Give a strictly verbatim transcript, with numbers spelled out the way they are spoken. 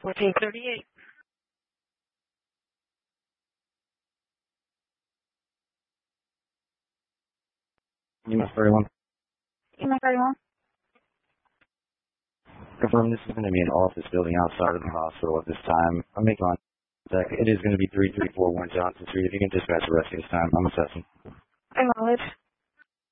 fourteen thirty-eight. E M S thirty-one. E M S thirty-one. Confirm this is going to be an office building outside of the hospital at this time. I'm making contact. It is going to be three three four one Johnson Street. If you can dispatch the rest of this time, I'm assessing. Acknowledge.